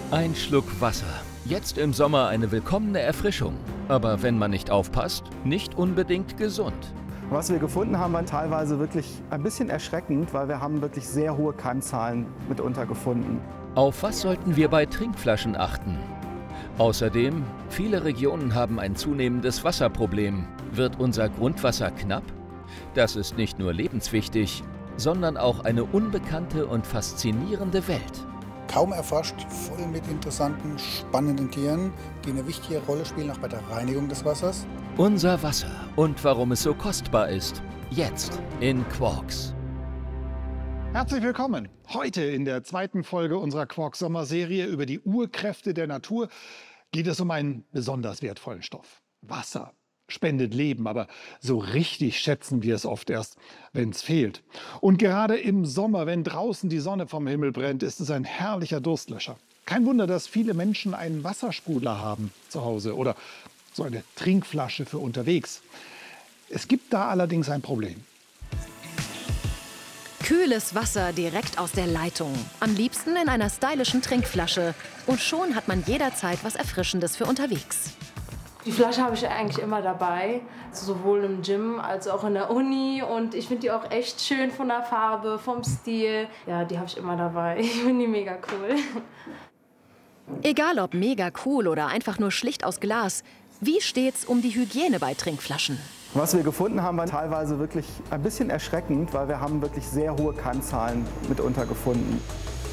Ein Schluck Wasser. Jetzt im Sommer eine willkommene Erfrischung. Aber wenn man nicht aufpasst, nicht unbedingt gesund. Was wir gefunden haben, war teilweise wirklich ein bisschen erschreckend, weil wir haben wirklich sehr hohe Keimzahlen mitunter gefunden. Auf was sollten wir bei Trinkflaschen achten? Außerdem, viele Regionen haben ein zunehmendes Wasserproblem. Wird unser Grundwasser knapp? Das ist nicht nur lebenswichtig, sondern auch eine unbekannte und faszinierende Welt. Kaum erforscht, voll mit interessanten, spannenden Tieren, die eine wichtige Rolle spielen, auch bei der Reinigung des Wassers. Unser Wasser und warum es so kostbar ist. Jetzt in Quarks. Herzlich willkommen. Heute in der zweiten Folge unserer Quarks-Sommerserie über die Urkräfte der Natur geht es um einen besonders wertvollen Stoff. Wasser spendet Leben, aber so richtig schätzen wir es oft erst, wenn es fehlt. Und gerade im Sommer, wenn draußen die Sonne vom Himmel brennt, ist es ein herrlicher Durstlöscher. Kein Wunder, dass viele Menschen einen Wassersprudler haben zu Hause oder so eine Trinkflasche für unterwegs. Es gibt da allerdings ein Problem. Kühles Wasser direkt aus der Leitung. Am liebsten in einer stylischen Trinkflasche. Und schon hat man jederzeit was Erfrischendes für unterwegs. Die Flasche habe ich eigentlich immer dabei, sowohl im Gym als auch in der Uni. Und ich finde die auch echt schön von der Farbe, vom Stil. Ja, die habe ich immer dabei. Ich finde die mega cool. Egal ob mega cool oder einfach nur schlicht aus Glas, wie steht's um die Hygiene bei Trinkflaschen? Was wir gefunden haben, war teilweise wirklich ein bisschen erschreckend, weil wir haben wirklich sehr hohe Keimzahlen mitunter gefunden.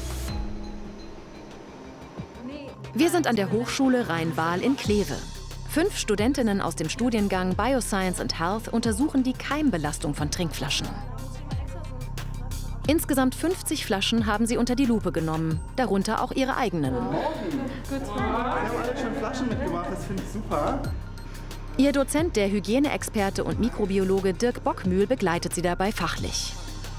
Wir sind an der Hochschule Rhein-Waal in Kleve. 5 Studentinnen aus dem Studiengang Bioscience and Health untersuchen die Keimbelastung von Trinkflaschen. Insgesamt 50 Flaschen haben sie unter die Lupe genommen, darunter auch ihre eigenen. Wir haben alle schon Flaschen mitgebracht, das finde ich super. Ihr Dozent, der Hygieneexperte und Mikrobiologe Dirk Bockmühl, begleitet sie dabei fachlich.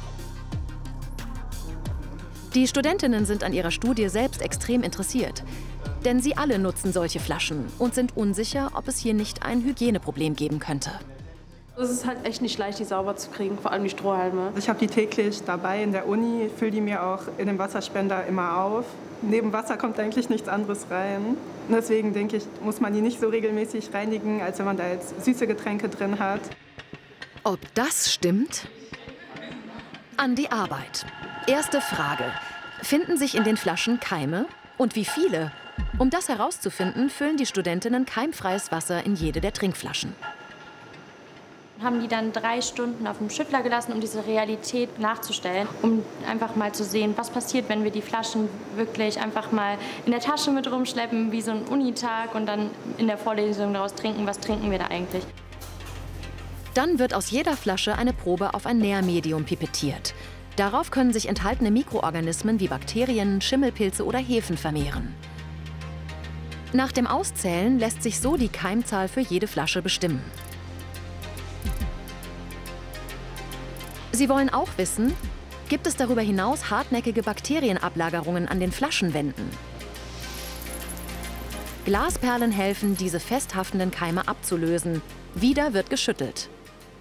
Die Studentinnen sind an ihrer Studie selbst extrem interessiert. Denn sie alle nutzen solche Flaschen und sind unsicher, ob es hier nicht ein Hygieneproblem geben könnte. Es ist halt echt nicht leicht, die sauber zu kriegen, vor allem die Strohhalme. Ich habe die täglich dabei in der Uni, fülle die mir auch in dem Wasserspender immer auf. Neben Wasser kommt eigentlich nichts anderes rein. Und deswegen denke ich, muss man die nicht so regelmäßig reinigen, als wenn man da jetzt süße Getränke drin hat. Ob das stimmt? An die Arbeit. Erste Frage. Finden sich in den Flaschen Keime? Und wie viele? Um das herauszufinden, füllen die Studentinnen keimfreies Wasser in jede der Trinkflaschen. Haben die dann 3 Stunden auf dem Schüttler gelassen, um diese Realität nachzustellen, um einfach mal zu sehen, was passiert, wenn wir die Flaschen wirklich einfach mal in der Tasche mit rumschleppen, wie so ein Unitag und dann in der Vorlesung daraus trinken, was trinken wir da eigentlich. Dann wird aus jeder Flasche eine Probe auf ein Nährmedium pipettiert. Darauf können sich enthaltene Mikroorganismen wie Bakterien, Schimmelpilze oder Hefen vermehren. Nach dem Auszählen lässt sich so die Keimzahl für jede Flasche bestimmen. Sie wollen auch wissen, gibt es darüber hinaus hartnäckige Bakterienablagerungen an den Flaschenwänden? Glasperlen helfen, diese festhaftenden Keime abzulösen. Wieder wird geschüttelt.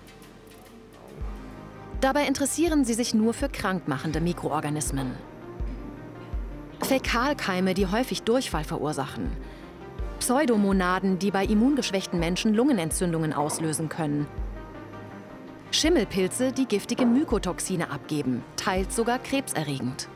Dabei interessieren sie sich nur für krankmachende Mikroorganismen. Fäkalkeime, die häufig Durchfall verursachen. Pseudomonaden, die bei immungeschwächten Menschen Lungenentzündungen auslösen können. Schimmelpilze, die giftige Mykotoxine abgeben, teils sogar krebserregend.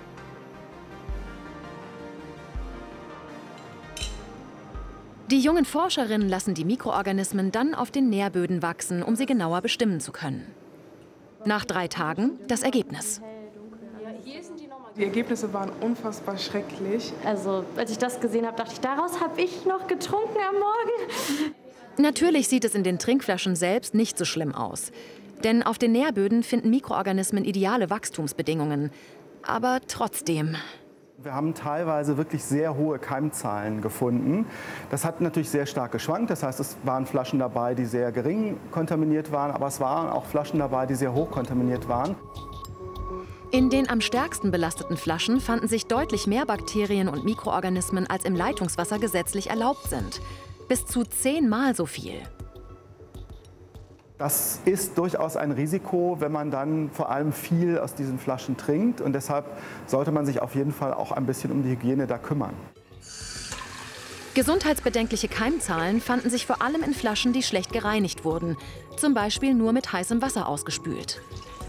Die jungen Forscherinnen lassen die Mikroorganismen dann auf den Nährböden wachsen, um sie genauer bestimmen zu können. Nach 3 Tagen das Ergebnis. Die Ergebnisse waren unfassbar schrecklich. Also, als ich das gesehen habe, dachte ich, daraus habe ich noch getrunken am Morgen. Natürlich sieht es in den Trinkflaschen selbst nicht so schlimm aus. Denn auf den Nährböden finden Mikroorganismen ideale Wachstumsbedingungen. Aber trotzdem. Wir haben teilweise wirklich sehr hohe Keimzahlen gefunden. Das hat natürlich sehr stark geschwankt. Das heißt, es waren Flaschen dabei, die sehr gering kontaminiert waren, aber es waren auch Flaschen dabei, die sehr hoch kontaminiert waren. In den am stärksten belasteten Flaschen fanden sich deutlich mehr Bakterien und Mikroorganismen, als im Leitungswasser gesetzlich erlaubt sind. Bis zu 10-mal so viel. Das ist durchaus ein Risiko, wenn man dann vor allem viel aus diesen Flaschen trinkt. Und deshalb sollte man sich auf jeden Fall auch ein bisschen um die Hygiene da kümmern. Gesundheitsbedenkliche Keimzahlen fanden sich vor allem in Flaschen, die schlecht gereinigt wurden, zum Beispiel nur mit heißem Wasser ausgespült.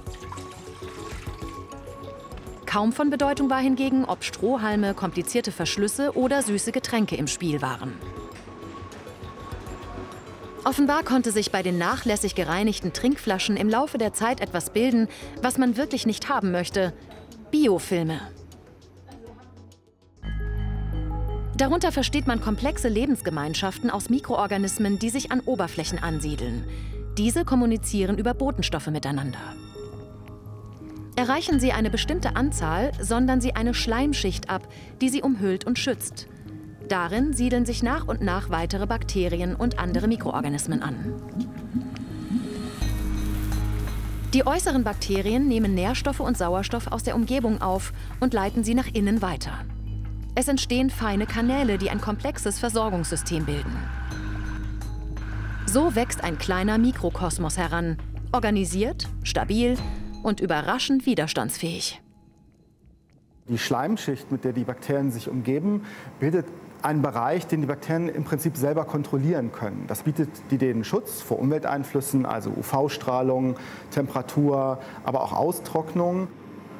Kaum von Bedeutung war hingegen, ob Strohhalme, komplizierte Verschlüsse oder süße Getränke im Spiel waren. Offenbar konnte sich bei den nachlässig gereinigten Trinkflaschen im Laufe der Zeit etwas bilden, was man wirklich nicht haben möchte: Biofilme. Darunter versteht man komplexe Lebensgemeinschaften aus Mikroorganismen, die sich an Oberflächen ansiedeln. Diese kommunizieren über Botenstoffe miteinander. Erreichen sie eine bestimmte Anzahl, sondern sie eine Schleimschicht ab, die sie umhüllt und schützt. Darin siedeln sich nach und nach weitere Bakterien und andere Mikroorganismen an. Die äußeren Bakterien nehmen Nährstoffe und Sauerstoff aus der Umgebung auf und leiten sie nach innen weiter. Es entstehen feine Kanäle, die ein komplexes Versorgungssystem bilden. So wächst ein kleiner Mikrokosmos heran, organisiert, stabil und überraschend widerstandsfähig. Die Schleimschicht, mit der die Bakterien sich umgeben, bildet einen Bereich, den die Bakterien im Prinzip selber kontrollieren können. Das bietet denen Schutz vor Umwelteinflüssen, also UV-Strahlung, Temperatur, aber auch Austrocknung.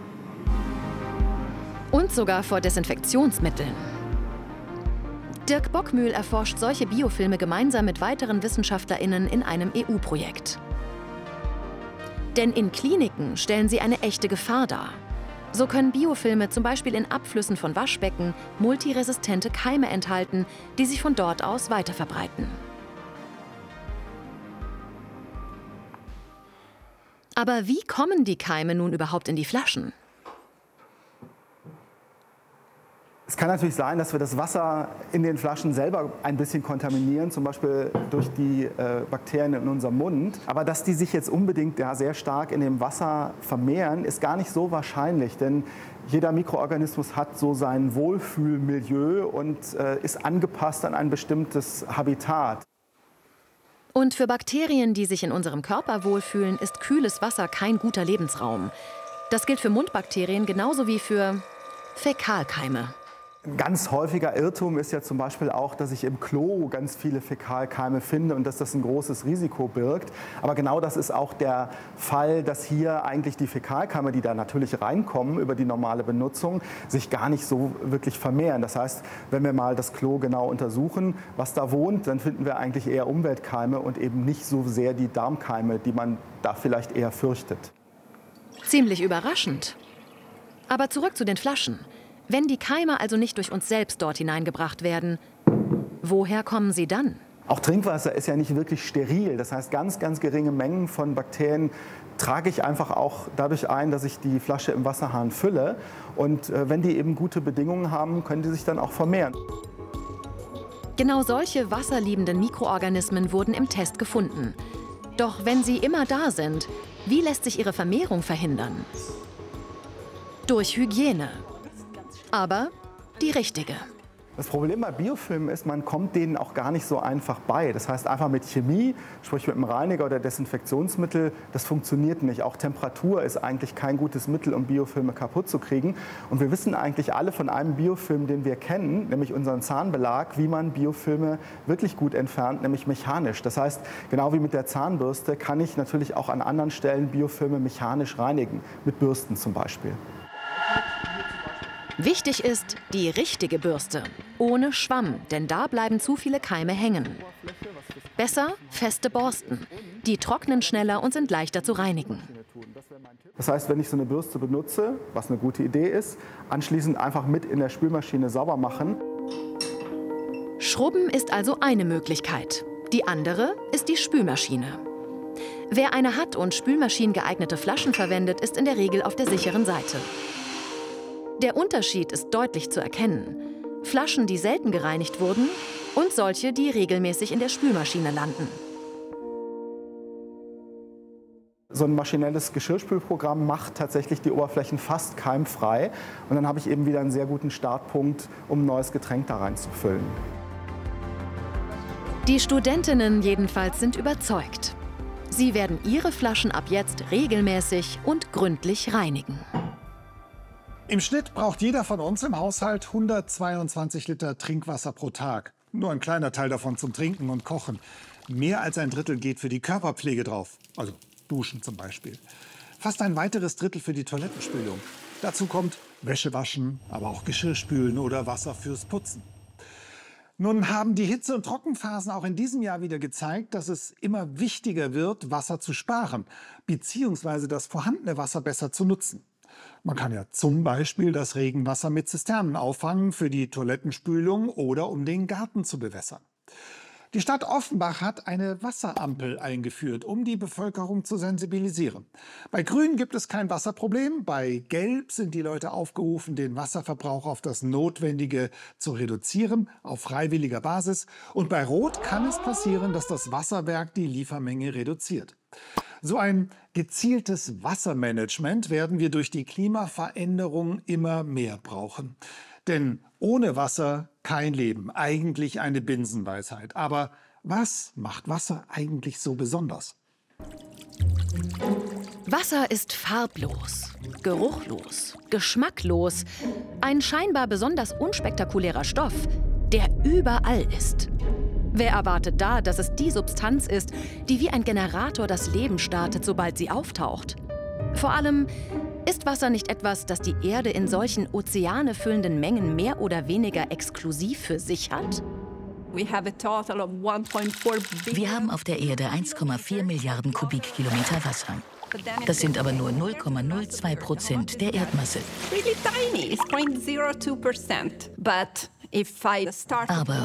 Und sogar vor Desinfektionsmitteln. Dirk Bockmühl erforscht solche Biofilme gemeinsam mit weiteren WissenschaftlerInnen in einem EU-Projekt. Denn in Kliniken stellen sie eine echte Gefahr dar. So können Biofilme zum Beispiel in Abflüssen von Waschbecken multiresistente Keime enthalten, die sich von dort aus weiterverbreiten. Aber wie kommen die Keime nun überhaupt in die Flaschen? Es kann natürlich sein, dass wir das Wasser in den Flaschen selber ein bisschen kontaminieren, zum Beispiel durch die Bakterien in unserem Mund. Aber dass die sich jetzt unbedingt sehr stark in dem Wasser vermehren, ist gar nicht so wahrscheinlich. Denn jeder Mikroorganismus hat so sein Wohlfühlmilieu und ist angepasst an ein bestimmtes Habitat. Und für Bakterien, die sich in unserem Körper wohlfühlen, ist kühles Wasser kein guter Lebensraum. Das gilt für Mundbakterien genauso wie für Fäkalkeime. Ein ganz häufiger Irrtum ist ja zum Beispiel auch, dass ich im Klo ganz viele Fäkalkeime finde und dass das ein großes Risiko birgt. Aber genau das ist auch der Fall, dass hier eigentlich die Fäkalkeime, die da natürlich reinkommen über die normale Benutzung, sich gar nicht so wirklich vermehren. Das heißt, wenn wir mal das Klo genau untersuchen, was da wohnt, dann finden wir eigentlich eher Umweltkeime und eben nicht so sehr die Darmkeime, die man da vielleicht eher fürchtet. Ziemlich überraschend. Aber zurück zu den Flaschen. Wenn die Keime also nicht durch uns selbst dort hineingebracht werden, woher kommen sie dann? Auch Trinkwasser ist ja nicht wirklich steril. Das heißt, ganz, ganz geringe Mengen von Bakterien trage ich einfach auch dadurch ein, dass ich die Flasche im Wasserhahn fülle. Und wenn die eben gute Bedingungen haben, können die sich dann auch vermehren. Genau solche wasserliebenden Mikroorganismen wurden im Test gefunden. Doch wenn sie immer da sind, wie lässt sich ihre Vermehrung verhindern? Durch Hygiene. Aber die richtige. Das Problem bei Biofilmen ist, man kommt denen auch gar nicht so einfach bei. Das heißt, einfach mit Chemie, sprich mit einem Reiniger oder Desinfektionsmittel, das funktioniert nicht. Auch Temperatur ist eigentlich kein gutes Mittel, um Biofilme kaputt zu kriegen. Und wir wissen eigentlich alle von einem Biofilm, den wir kennen, nämlich unseren Zahnbelag, wie man Biofilme wirklich gut entfernt, nämlich mechanisch. Das heißt, genau wie mit der Zahnbürste kann ich natürlich auch an anderen Stellen Biofilme mechanisch reinigen, mit Bürsten zum Beispiel. Wichtig ist die richtige Bürste, ohne Schwamm, denn da bleiben zu viele Keime hängen. Besser feste Borsten. Die trocknen schneller und sind leichter zu reinigen. Das heißt, wenn ich so eine Bürste benutze, was eine gute Idee ist, anschließend einfach mit in der Spülmaschine sauber machen. Schrubben ist also eine Möglichkeit. Die andere ist die Spülmaschine. Wer eine hat und spülmaschinengeeignete Flaschen verwendet, ist in der Regel auf der sicheren Seite. Der Unterschied ist deutlich zu erkennen. Flaschen, die selten gereinigt wurden, und solche, die regelmäßig in der Spülmaschine landen. So ein maschinelles Geschirrspülprogramm macht tatsächlich die Oberflächen fast keimfrei. Und dann habe ich eben wieder einen sehr guten Startpunkt, um ein neues Getränk da reinzufüllen. Die Studentinnen jedenfalls sind überzeugt. Sie werden Ihre Flaschen ab jetzt regelmäßig und gründlich reinigen. Im Schnitt braucht jeder von uns im Haushalt 122 Liter Trinkwasser pro Tag. Nur ein kleiner Teil davon zum Trinken und Kochen. Mehr als ein Drittel geht für die Körperpflege drauf, also Duschen zum Beispiel. Fast ein weiteres Drittel für die Toilettenspülung. Dazu kommt Wäsche waschen, aber auch Geschirr spülen oder Wasser fürs Putzen. Nun haben die Hitze- und Trockenphasen auch in diesem Jahr wieder gezeigt, dass es immer wichtiger wird, Wasser zu sparen, beziehungsweise das vorhandene Wasser besser zu nutzen. Man kann ja zum Beispiel das Regenwasser mit Zisternen auffangen für die Toilettenspülung oder um den Garten zu bewässern. Die Stadt Offenbach hat eine Wasserampel eingeführt, um die Bevölkerung zu sensibilisieren. Bei Grün gibt es kein Wasserproblem, bei Gelb sind die Leute aufgerufen, den Wasserverbrauch auf das Notwendige zu reduzieren, auf freiwilliger Basis. Und bei Rot kann es passieren, dass das Wasserwerk die Liefermenge reduziert. So ein gezieltes Wassermanagement werden wir durch die Klimaveränderung immer mehr brauchen. Denn ohne Wasser kein Leben. Eigentlich eine Binsenweisheit. Aber was macht Wasser eigentlich so besonders? Wasser ist farblos, geruchlos, geschmacklos. Ein scheinbar besonders unspektakulärer Stoff, der überall ist. Wer erwartet da, dass es die Substanz ist, die wie ein Generator das Leben startet, sobald sie auftaucht? Vor allem, ist Wasser nicht etwas, das die Erde in solchen Ozeane füllenden Mengen mehr oder weniger exklusiv für sich hat? Wir haben auf der Erde 1,4 Milliarden Kubikkilometer Wasser. Das sind aber nur 0,02% der Erdmasse. Aber